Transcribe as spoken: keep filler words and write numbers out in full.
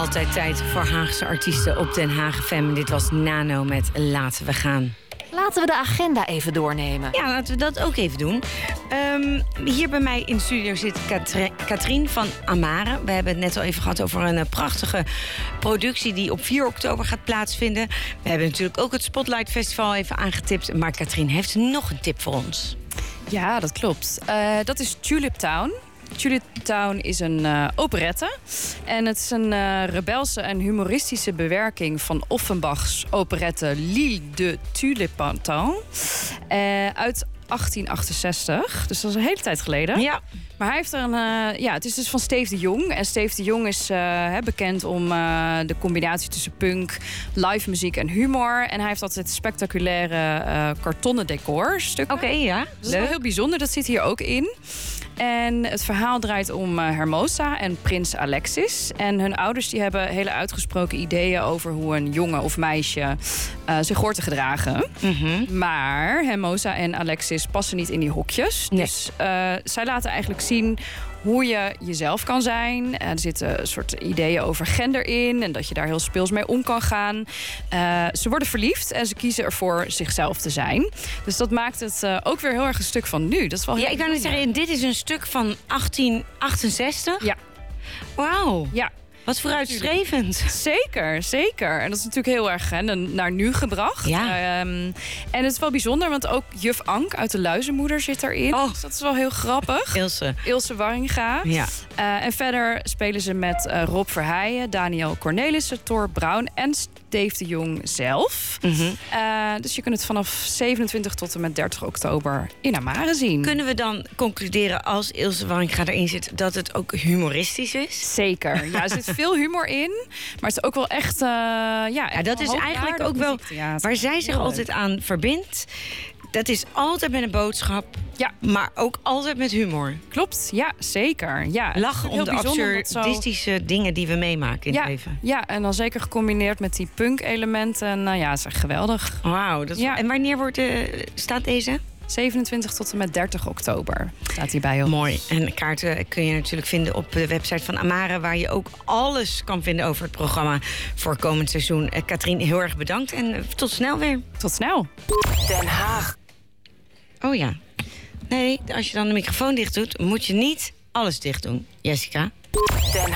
Altijd tijd voor Haagse artiesten op Den Haag F M. Dit was Nano met Laten we gaan. Laten we de agenda even doornemen. Ja, laten we dat ook even doen. Um, hier bij mij in de studio zit Katrien van Amare. We hebben het net al even gehad over een uh, prachtige productie die op vier oktober gaat plaatsvinden. We hebben natuurlijk ook het Spotlight Festival even aangetipt. Maar Katrien heeft nog een tip voor ons. Ja, dat klopt. Uh, dat is Tulip Town. Tulip Town is een uh, operette. En het is een uh, rebelse en humoristische bewerking van Offenbachs operette L'Île de Tulip Town. Uh, uit achttien achtenzestig. Dus dat is een hele tijd geleden. Ja. Maar hij heeft er een... Uh, ja, het is dus van Steef de Jong. En Steef de Jong is uh, bekend om uh, de combinatie tussen punk, live muziek en humor. En hij heeft altijd spectaculaire uh, kartonnen decorstukken. Oké, okay, ja. Dat is wel heel bijzonder. Dat zit hier ook in. En het verhaal draait om uh, Hermosa en prins Alexis. En hun ouders die hebben hele uitgesproken ideeën over hoe een jongen of meisje uh, zich hoort te gedragen. Mm-hmm. Maar Hermosa en Alexis passen niet in die hokjes. Nee. Dus uh, zij laten eigenlijk zien hoe je jezelf kan zijn. Er zitten een soort ideeën over gender in en dat je daar heel speels mee om kan gaan. Uh, ze worden verliefd en ze kiezen ervoor zichzelf te zijn. Dus dat maakt het uh, ook weer heel erg een stuk van nu. Dat is wel heel ja, ik kan niet zeggen, dit is een stuk van achttien achtenzestig? Ja. Wauw. Ja. Wat vooruitstrevend. Zeker, zeker. En dat is natuurlijk heel erg hè, naar nu gebracht. Ja. Um, en het is wel bijzonder, want ook juf Ank uit de Luizenmoeder zit erin. Oh. Dus dat is wel heel grappig. Ilse. Ilse Warringa. Ja. Uh, en verder spelen ze met uh, Rob Verheijen, Daniel Cornelissen, Thor Braun en Steef de Jong zelf. Mm-hmm. Uh, dus je kunt het vanaf zevenentwintig tot en met dertig oktober in Amare zien. Kunnen we dan concluderen als Ilse Warringa erin zit dat het ook humoristisch is? Zeker. Ja, er zit veel humor in. Maar het is ook wel echt... Uh, ja, ja, dat is eigenlijk ook wel waar zij zich altijd aan verbindt. Dat is altijd met een boodschap, ja. maar ook altijd met humor. Klopt, ja, zeker. Ja, lachen om de absurdistische zo... dingen die we meemaken in ja, het leven. Ja, en dan zeker gecombineerd met die punk-elementen. Nou ja, dat is echt geweldig. Wauw. Dat... Ja. En wanneer wordt de... staat deze? zevenentwintig tot en met dertig oktober staat hij bij ons. Mooi. En kaarten kun je natuurlijk vinden op de website van Amare, waar je ook alles kan vinden over het programma voor komend seizoen. Uh, Katrien, heel erg bedankt en uh, tot snel weer. Tot snel. Den Haag. Oh ja. Nee, als je dan de microfoon dicht doet, moet je niet alles dicht doen. Jessica. Den